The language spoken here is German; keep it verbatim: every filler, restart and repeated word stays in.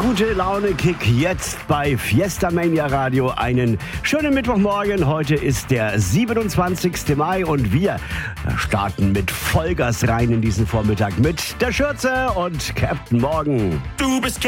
gute Laune-Kick jetzt bei Fiesta Mania Radio. Einen schönen Mittwochmorgen. Heute ist der siebenundzwanzigste Mai und wir starten mit Vollgas rein in diesen Vormittag mit der Schürze und Captain Morgan. Du bist